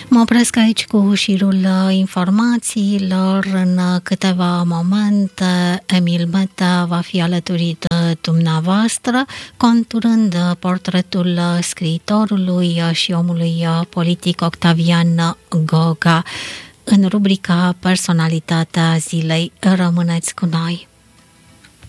Mă opresc aici cu șirul informațiilor. În câteva momente, Emil Meta va fi alături de dumneavoastră, conturând portretul scriitorului și omului politic Octavian Goga. În rubrica Personalitatea zilei, rămâneți cu noi.